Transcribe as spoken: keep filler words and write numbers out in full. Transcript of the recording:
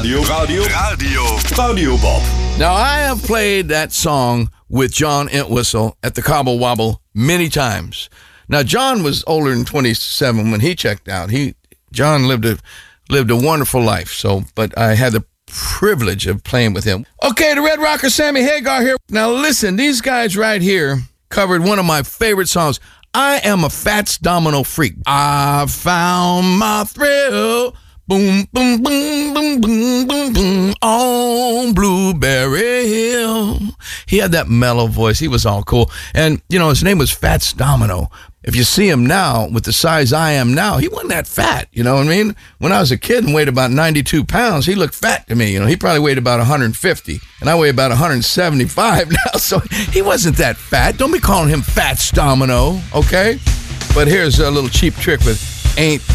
Radio, Radio, Radio, Radio Bob. Now, I have played that song with John Entwistle at the Cobble Wobble many times. Now, John was older than twenty-seven when he checked out. He John lived a lived a wonderful life. So, but I had the privilege of playing with him. Okay, the Red Rocker, Sammy Hagar here. Now, listen, these guys right here covered one of my favorite songs. I am a Fats Domino freak. I found my thrill. Boom, boom, boom, boom, boom, boom, boom, on Blueberry Hill. He had that mellow voice. He was all cool. And, you know, his name was Fats Domino. If you see him now, with the size I am now, he wasn't that fat, you know what I mean? When I was a kid and weighed about ninety-two pounds, he looked fat to me. You know, he probably weighed about one hundred fifty, and I weigh about one hundred seventy-five now, so he wasn't that fat. Don't be calling him Fats Domino, okay? But here's a little cheap trick with Ain't